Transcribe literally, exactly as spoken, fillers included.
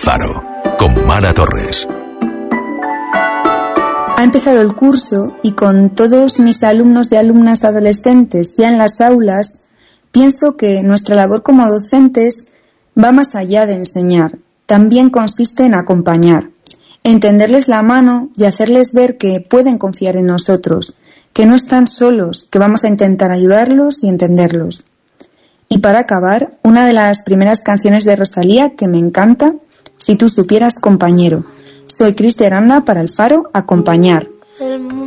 Faro, con Mara Torres. Ha empezado el curso y con todos mis alumnos y alumnas adolescentes ya en las aulas, pienso que nuestra labor como docentes va más allá de enseñar. También consiste en acompañar, en tenderles la mano y hacerles ver que pueden confiar en nosotros, que no están solos, que vamos a intentar ayudarlos y entenderlos. Y para acabar, una de las primeras canciones de Rosalía que me encanta, Si tú supieras, compañero. Soy Cris de Aranda para El Faro, Acompañar.